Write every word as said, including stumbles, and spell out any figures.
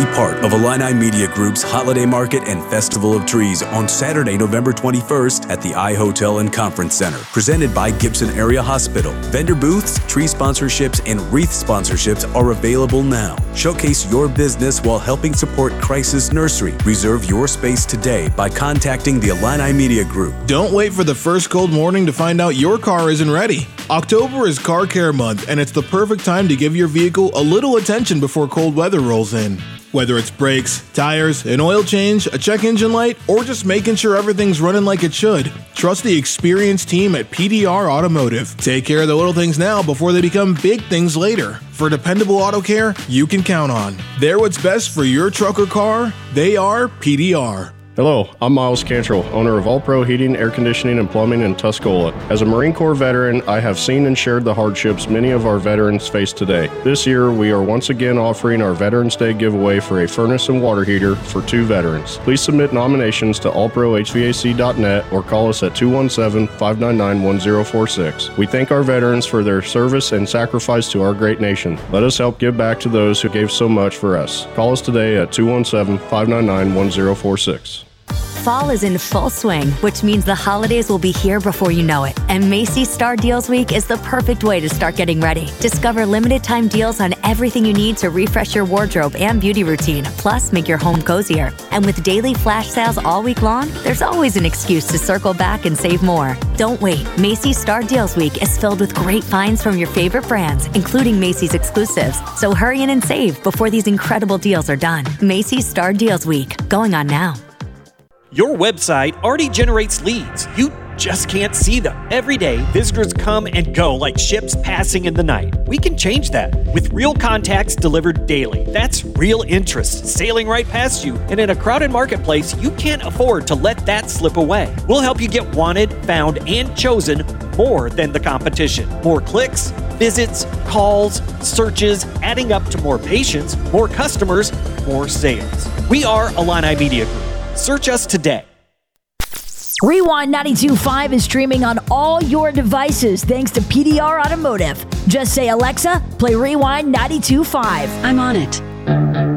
Be part of Illini Media Group's Holiday Market and Festival of Trees on Saturday, November twenty-first at the I Hotel and Conference Center, presented by Gibson Area Hospital. Vendor booths, tree sponsorships, and wreath sponsorships are available now. Showcase your business while helping support Crisis Nursery. Reserve your space today by contacting the Illini Media Group. Don't wait for the first cold morning to find out your car isn't ready. October is Car Care Month, and it's the perfect time to give your vehicle a little attention before cold weather rolls in. Whether it's brakes, tires, an oil change, a check engine light, or just making sure everything's running like it should, trust the experienced team at P D R Automotive. Take care of the little things now before they become big things later. For dependable auto care you can count on. They're what's best for your truck or car. They are P D R. Hello, I'm Miles Cantrell, owner of All Pro Heating, Air Conditioning, and Plumbing in Tuscola. As a Marine Corps veteran, I have seen and shared the hardships many of our veterans face today. This year, we are once again offering our Veterans Day giveaway for a furnace and water heater for two veterans. Please submit nominations to all pro H V A C dot net or call us at two one seven, five nine nine, one zero four six. We thank our veterans for their service and sacrifice to our great nation. Let us help give back to those who gave so much for us. Call us today at two one seven, five nine nine, one zero four six. Fall is in full swing, which means the holidays will be here before you know it. And Macy's Star Deals Week is the perfect way to start getting ready. Discover limited time deals on everything you need to refresh your wardrobe and beauty routine, plus make your home cozier. And with daily flash sales all week long, there's always an excuse to circle back and save more. Don't wait. Macy's Star Deals Week is filled with great finds from your favorite brands, including Macy's exclusives. So hurry in and save before these incredible deals are done. Macy's Star Deals Week, going on now. Your website already generates leads. You just can't see them. Every day, visitors come and go like ships passing in the night. We can change that with real contacts delivered daily. That's real interest sailing right past you. And in a crowded marketplace, you can't afford to let that slip away. We'll help you get wanted, found, and chosen more than the competition. More clicks, visits, calls, searches, adding up to more patients, more customers, more sales. We are Illini Media Group. Search us today. Rewind ninety-two point five is streaming on all your devices thanks to P D R Automotive. Just say, Alexa, play Rewind ninety-two point five. I'm on it.